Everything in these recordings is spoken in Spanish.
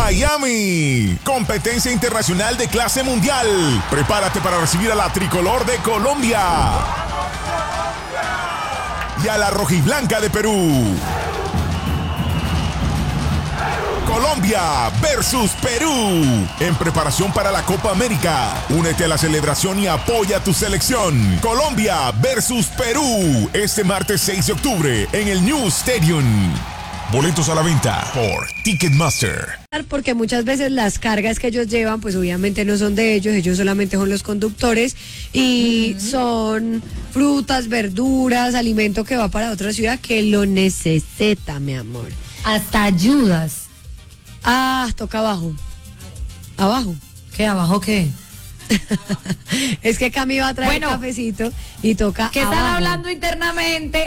Miami. Competencia internacional de clase mundial. Prepárate para recibir a la tricolor de Colombia y a la rojiblanca de Perú. Colombia versus Perú, en preparación para la Copa América. Únete a la celebración y apoya a tu selección. Colombia versus Perú, este martes 6 de octubre en el New Stadium. Boletos a la venta por Ticketmaster. Porque muchas veces las cargas que ellos llevan, pues obviamente no son de ellos solamente son los conductores y son frutas, verduras, alimento que va para otra ciudad que lo necesita, mi amor. Hasta ayudas. Ah, toca abajo. ¿Abajo? ¿Qué? ¿Abajo qué? Es que Cami va a traer cafecito y toca ¿qué abajo. están hablando internamente?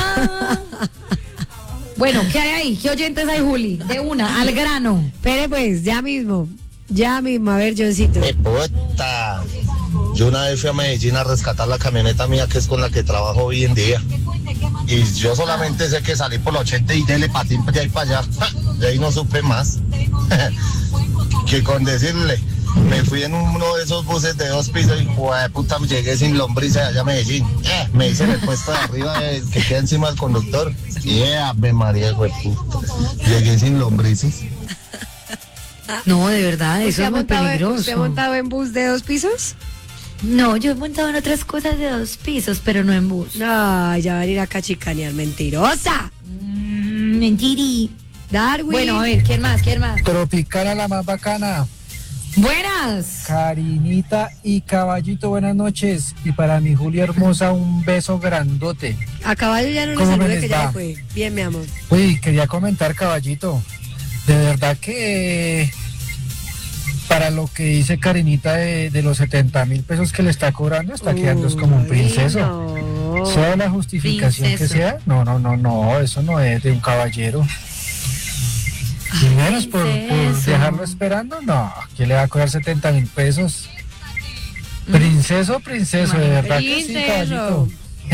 Bueno, ¿qué hay ahí? ¿Qué oyentes hay, Juli? De una, al grano. Espere pues, ya mismo, a ver, Johncito. Puta. Yo una vez fui a Medellín a rescatar la camioneta mía, que es con la que trabajo hoy en día. Y yo solamente sé que salí por la 80 y dele patín de ahí para allá. De ahí no supe más. Que con decirle, me fui en uno de esos buses de 2 pisos y puta, me llegué sin lombriz allá a Medellín. Me hice en el puesto de arriba que queda encima del conductor. Y Ave María, puta. Llegué sin lombrices. No, de verdad, eso es muy peligroso. ¿Usted ha montado en bus de 2 pisos? No, yo he montado en otras cosas de 2 pisos, pero no en bus. No, ya va a ir a cachicanear, mentirosa. Mentiri. Darwin. Bueno, a ver, ¿quién más? Tropicana, la más bacana. Buenas. Karinita y Caballito, buenas noches. Y para mi Julia hermosa, un beso grandote. A Caballo ya no le ¿Cómo salude me que les ya va? fue. Bien, mi amor. Uy, quería comentar, Caballito. De verdad que para lo que dice Karinita de los 70,000 pesos que le está cobrando, está quedando es como un princeso. No. Sea la justificación Princeso. que sea, no, eso no es de un caballero. Y menos por dejarlo esperando, no, ¿quién le va a cobrar 70,000 pesos? Princeso, de verdad que sí, Caballito.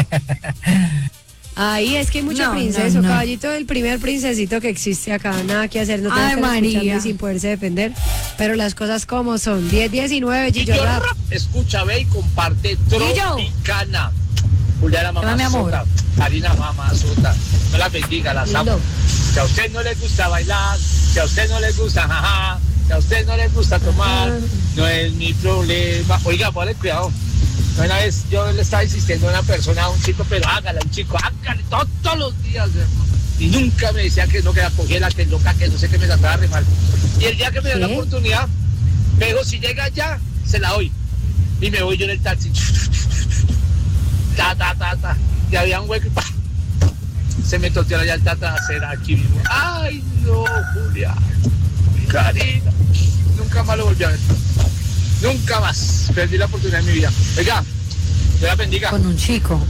Ahí es que hay mucho princeso. no. Caballito, el primer princesito que existe acá, nada que hacer, no te Ay, estar María. escuchando y sin poderse defender. Pero las cosas como son. 10-19, Gillo Rap. Escucha, ve y comparte Tropicana. Juliana Llama, mi amor. Mamazota, Karina Mamazota, no la bendiga, las amo. Si a usted no le gusta bailar, si a usted no le gusta jaja, si a usted no le gusta tomar, no es mi problema. Oiga, ponle cuidado. Una vez yo le estaba insistiendo a una persona, a un chico, pero hágale, un chico, hágale todos los días, hermano. Y nunca me decía que no, que la cogiera, que loca, que no sé qué me trataba re mal. Y el día que me dio la oportunidad, me dijo, si llega ya, se la doy. Y me voy yo en el taxi. Ta. Y había un hueco y ¡pah! Se me toteó la llanta trasera aquí mismo. Ay, no, Julia. Karina. Nunca más lo volví a ver. Nunca más. Perdí la oportunidad en mi vida. Oiga, Dios la bendiga. Con un chico.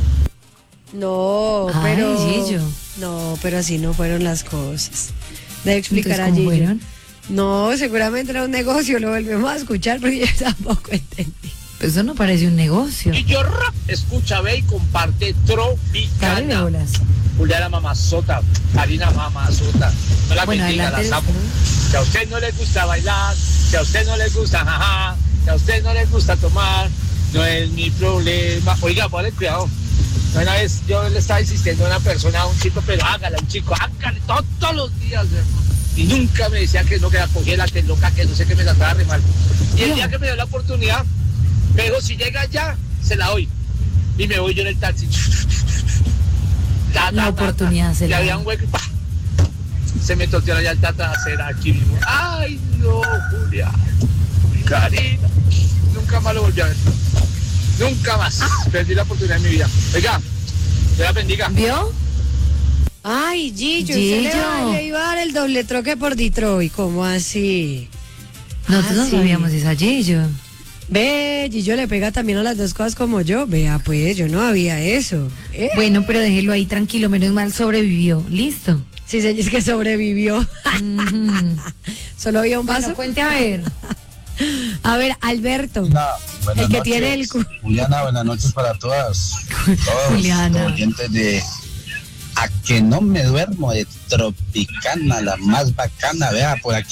No, Ay, pero. Gillo. No, pero así no fueron las cosas. Debe explicar Entonces, ¿cómo a Gillo. fueron? No, seguramente era un negocio, lo volvemos a escuchar porque yo tampoco entendí. Pues eso no parece un negocio. Y yo escucha, ve y comparte Dale de Tropicana. bolas. Juliana Mamazota, Karina Mamazota. No la Bueno, bendiga, adelante, las amo. Si a usted no le gusta bailar, si a usted no le gusta jaja, si a usted no le gusta tomar, no es mi problema. Oiga, ponle cuidado. Una vez yo le estaba insistiendo a una persona, a un chico, pero hágale, un chico, hágale todos los días, hermano. Y nunca me decía que no, que la cogiera, que loca, que no sé qué me trataba re mal. Y el día que me dio la oportunidad, me dijo, si llega ya, se la doy. Y me voy yo en el taxi. La oportunidad se Y la había da. un hueco y ¡pah! Se me toteó la llanta trasera aquí mismo. Ay, no, Julia. Karina. Nunca más lo volví a ver. Nunca más. Perdí la oportunidad en mi vida. Oiga, Dios la bendiga. ¿Vio? Ay, Gillo, usted Gillo. le iba a dar el doble troque por Detroit. ¿Cómo así? Nosotros no sí. sabíamos esa, Gillo. Ve, Gillo le pega también a las dos cosas como yo. Vea, pues, yo no había eso. Bueno, pero déjelo ahí tranquilo, menos mal sobrevivió. Listo. Sí, es que sobrevivió. Solo había un vaso. Bueno, cuente a ver. A ver, Alberto, Buenas el que noches. tiene el Juliana, buenas noches para todas. Todos Juliana. los oyentes de A que no me duermo de Tropicana, la más bacana, vea, por aquí